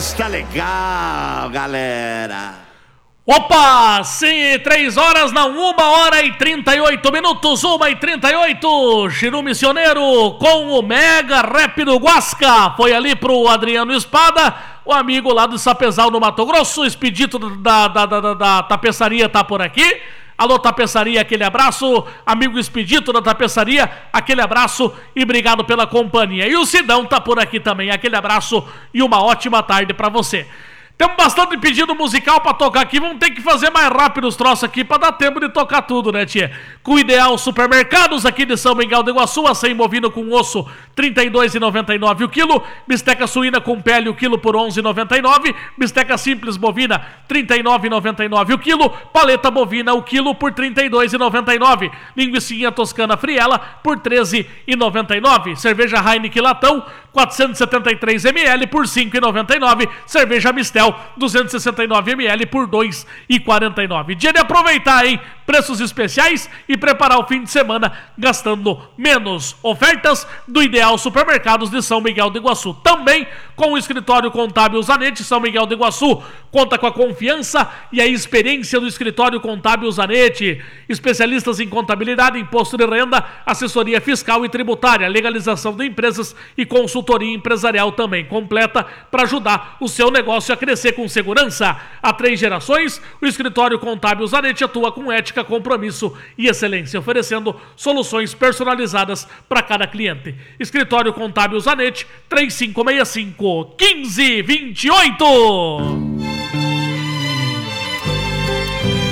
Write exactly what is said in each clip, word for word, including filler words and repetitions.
Tá legal, galera. Opa, sim, três horas, não, uma hora e trinta e oito minutos, uma e trinta e oito, Chiru Missioneiro com o Mega Rap do Guasca, foi ali pro Adriano Espada, o amigo lá do Sapezal no Mato Grosso, o Expedito da, da, da, da, da Tapeçaria tá por aqui. Alô, Tapeçaria, aquele abraço. Amigo Expedito da Tapeçaria, aquele abraço e obrigado pela companhia. E o Sidão tá por aqui também, aquele abraço e uma ótima tarde pra você. Temos bastante pedido musical pra tocar aqui, vamos ter que fazer mais rápido os troços aqui pra dar tempo de tocar tudo, né, tia? Com o Ideal Supermercados aqui de São Miguel do Iguaçu, açaí bovino com osso, trinta e dois reais e noventa e nove centavos o quilo, bisteca suína com pele o quilo por onze reais e noventa e nove centavos, bisteca simples bovina, trinta e nove reais e noventa e nove centavos o quilo, paleta bovina o quilo por trinta e dois reais e noventa e nove centavos, linguicinha toscana friela por treze reais e noventa e nove centavos, cerveja Heineken latão, quatrocentos e setenta e três mililitros por cinco reais e noventa e nove centavos, cerveja Mistel, duzentos e sessenta e nove mililitros por dois reais e quarenta e nove centavos. Dia de aproveitar, hein? Preços especiais e preparar o fim de semana gastando menos. Ofertas do Ideal Supermercados de São Miguel do Iguaçu. Também com o escritório contábil Zanetti, São Miguel do Iguaçu. Conta com a confiança e a experiência do escritório contábil Zanetti. Especialistas em contabilidade, imposto de renda, assessoria fiscal e tributária, legalização de empresas e consultoria empresarial também completa para ajudar o seu negócio a crescer com segurança. Há três gerações, o escritório contábil Zanetti atua com ética, compromisso e excelência, oferecendo soluções personalizadas para cada cliente. Escritório contábil Zanetti, três cinco seis cinco, um cinco dois oito.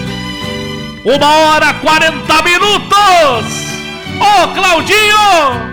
Uma hora quarenta minutos. Ô, Claudinho!